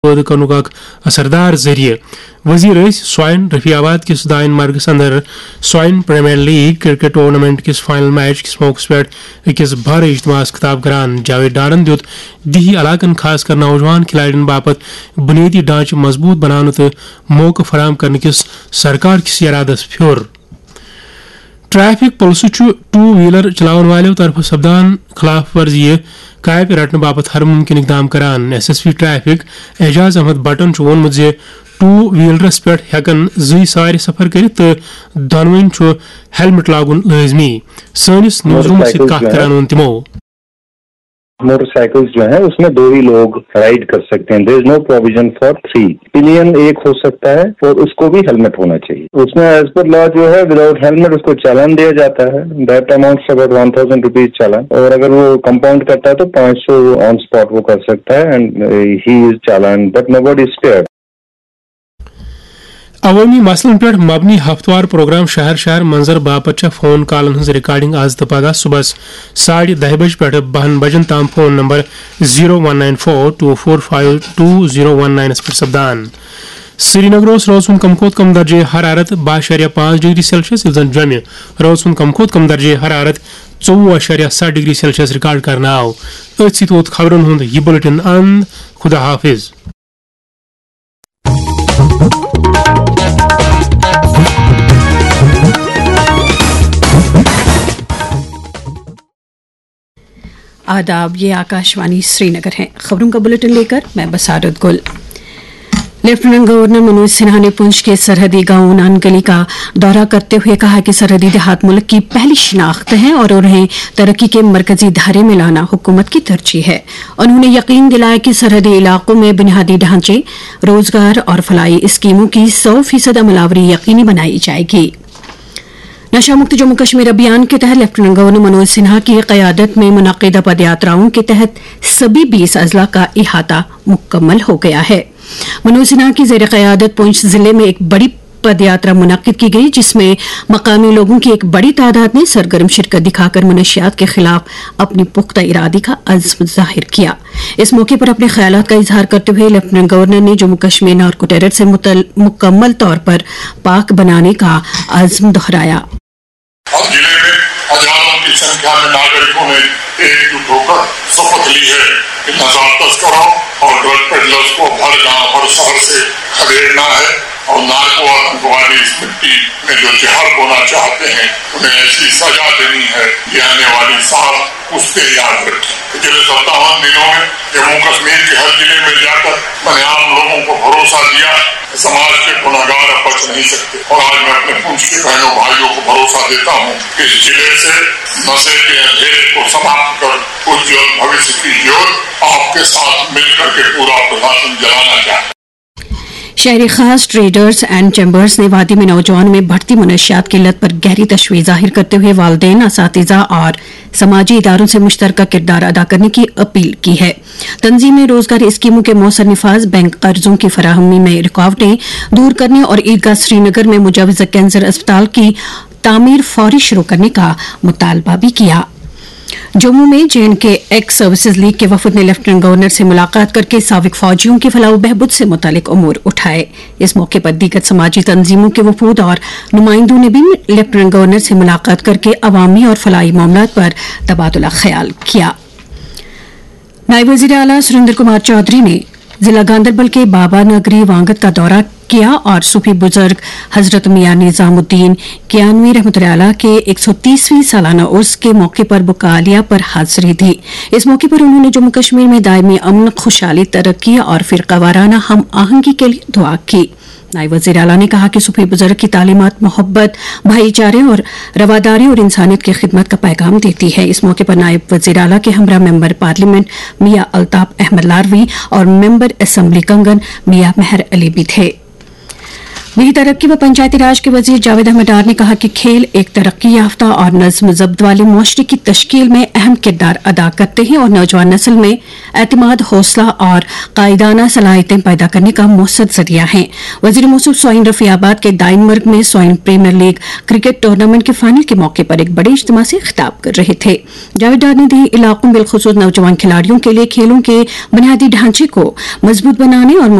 پٲدٕ کرنُک اکھ اثردار ذٔریعہٕ وزیر سوائن رفیع آباد کس دائن مرگس اندر swine premiere league cricket tournament کس فائنل میچ کس موقع پہ اکس بھر اجتماع خطاب کران جاوید ڈارن دیت دیہی علاقن خاص کر نوجوان کھلاڑین باپت بنیادی ڈھانچہ مضبوط بنانے تو موقع فراہم کرنے کس سرکار کس ارادس پھیور ٹریفک پلسہ ٹو ویلر چلاون والوں طرف سپدان خلاف ورزی قائب رٹنے باپت ہر ممکن اقدام کران ایس ایس پی ٹریفک اعجاز احمد بٹن وونمت زِ ٹو ویلرس پہ ہیکن زی سارے سفر کرت تو دونوین ہیلمٹ لاگن لازمی سنس نیوز رومس ست کت کران ون تمو موٹر سائیکل جو ہیں اس میں 2 ہی لوگ رائڈ کر سکتے ہیں. دیر از نو پروویژن فار 3. پلین ایک ہو سکتا ہے اور اس کو بھی ہیلمٹ ہونا چاہیے. اس میں ایز پر لا جو ہے وداؤٹ ہیلمٹ اس کو چالان دیا جاتا ہے. دیٹ اماؤنٹ اباؤٹ 1000 روپیز چالان, اور اگر وہ کمپاؤنڈ کرتا ہے تو 500 آن اسپاٹ وہ کر سکتا ہے and he is challan but no body is اسپیئرڈ. عوامی مسلن پہ مبنی ہفتوار پروگرام شہر شہر منظر باپت فون کالن ہز ریکارڈنگ آز تو پگہ صبح 10:30 بجے پہ 12 بجن تام فون نمبر 019424522019 پہ سپدان. سری نگر روز کم کھوت کم درجہ حرارت 12.5 ڈگری سیلسیس یل زن جمع روز کم کھوت کم درجہ حرارت 24.7 ڈگری سیلسیس ریکارڈ کرنا آو. ات ست ووت خبرن ہند یہ بلٹن اند. خدا حافظ. آداب, یہ آکاشوانی سری نگر ہے. خبروں کا بلٹن لے کر میں بسارت گل. لیفٹیننٹ گورنر منوج سنہا نے پونچھ کے سرحدی گاؤں نانگلی کا دورہ کرتے ہوئے کہا کہ سرحدی دیہات ملک کی پہلی شناخت ہے اور انہیں ترقی کے مرکزی دھارے میں لانا حکومت کی ترجیح ہے. انہوں نے یقین دلایا کہ سرحدی علاقوں میں بنیادی ڈھانچے, روزگار اور فلاحی اسکیموں کی 100% عملاوری یقینی بنائی جائے گی. نشہ مکت جموں کشمیر ابھیان کے تحت لیفٹیننٹ گورنر منوج سنہا کی قیادت میں منعقدہ پد یاتراؤں کے تحت سبھی 20 اضلاع کا احاطہ مکمل ہو گیا ہے. منوج سنہا کی زیر قیادت پونچھ ضلع میں ایک بڑی پد یاترا منعقد کی گئی جس میں مقامی لوگوں کی ایک بڑی تعداد نے سرگرم شرکت دکھا کر منشیات کے خلاف اپنی پختہ ارادی کا عزم ظاہر کیا. اس موقع پر اپنے خیالات کا اظہار کرتے ہوئے لیفٹیننٹ گورنر نے جموں کشمیر نارکو ٹیرر سے مکمل طور پر پاک بنانے کا عزم دہرایا. ہر ضلع میں ہزاروں کی سنکھیا میں ناگرکوں نے ایک جٹ ہو کر شپت لی ہے کہ نژاد تسکروں اور ڈرگ پیڈلرز کو ہر گاؤں ہر شہر سے کھدیڑنا ہے اور نارکو آتنکوادی اس مٹی میں جو زہر بونا چاہتے ہیں انہیں ایسی سزا دینی ہے کہ آنے والی سال اس سے یاد رکھیں. پچھلے 57 دنوں میں جموں کشمیر کے ہر ضلع میں جا کر میں نے عام لوگوں کو بھروسہ دیا کہ سماج کے گناہگار اب بچ نہیں سکتے, اور آج میں اپنے پونچھ کے بہنوں بھائیوں کو بھروسہ دیتا ہوں کہ اس ضلع سے نشے کے اندھیرے کو سماپت کر اجول بھوشیہ کی جوت آپ کے ساتھ مل کر کے پورا پرشاسن جلانا چاہتے ہیں. شہری خاص ٹریڈرز اینڈ چیمبرز نے وادی میں نوجوانوں میں بڑھتی منشیات کی لت پر گہری تشویش ظاہر کرتے ہوئے والدین, اساتذہ اور سماجی اداروں سے مشترکہ کردار ادا کرنے کی اپیل کی ہے. تنظیم میں روزگاری اسکیموں کے مؤثر نفاذ, بینک قرضوں کی فراہمی میں رکاوٹیں دور کرنے اور عیدگاہ سری نگر میں مجوزہ کینسر اسپتال کی تعمیر فوری شروع کرنے کا مطالبہ بھی کیا. جموں میں JNK ایکس سروسز لیگ کے وفد نے لیفٹیننٹ گورنر سے ملاقات کر کے سابق فوجیوں کی فلاح و بہبود سے متعلق امور اٹھائے. اس موقع پر دیگر سماجی تنظیموں کے وفود اور نمائندوں نے بھی لیفٹیننٹ گورنر سے ملاقات کر کے عوامی اور فلاحی معاملات پر تبادلہ خیال کیا. نائب وزیر اعلیٰ سریندر کمار چودھری نے ضلع گاندربل کے بابا نگری وانگت کا دورہ کیا اور صوفی بزرگ حضرت میاں نظام الدین کیانوی رحمۃ اللہ علیہ کے 130ویں سالانہ عرس کے موقع پر بکالیا پر حاضری دی. اس موقع پر انہوں نے جموں کشمیر میں دائمی امن, خوشحالی, ترقی اور فرقہ وارانہ ہم آہنگی کے لیے دعا کی. نائب وزیر اعلیٰ نے کہا کہ صوفی بزرگ کی تعلیمات محبت, بھائی چارے اور رواداری اور انسانیت کی خدمت کا پیغام دیتی ہے. اس موقع پر نائب وزیر اعلیٰ کے ہمراہ ممبر پارلیمنٹ میاں الطاف احمد لاروی اور ممبر اسمبلی کنگن میاں مہر علی بھی تھے. वहीं तरक्की व पंचायती राज के वजीर जावेद अहमद डार ने कहा कि खेल एक तरक्की याफ्ता और नज्म ज़ब्त वाले मुआशरे की तश्कील में अहम किरदार अदा करते हैं और नौजवान नस्ल में एतमाद, हौसला और कायदाना सलाहियतें पैदा करने का मौसर जरिया है। वजीर मौसूफ स्वाइन रफियाबाद के दाइनमर्ग में swine premiere league cricket tournament के फाइनल के मौके पर एक बड़े इज्तिमा से खिताब कर रहे थे। जावेद डार ने दी इलाकों बिलखुसूस नौजवान खिलाड़ियों के लिए खेलों के बुनियादी ढांचे को मजबूत बनाने और